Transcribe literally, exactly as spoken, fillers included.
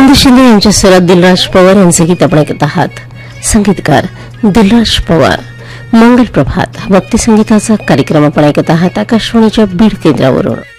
आनंद शिंदे यांच्या स्वरात दिलराज पवार यांचे गीत आपण ऐकत आहात. संगीतकार दिलराज पवार. मंगल प्रभात भक्ती संगीताचा कार्यक्रम आपण ऐकत आहात आकाशवाणीच्या बीड केंद्रावरून.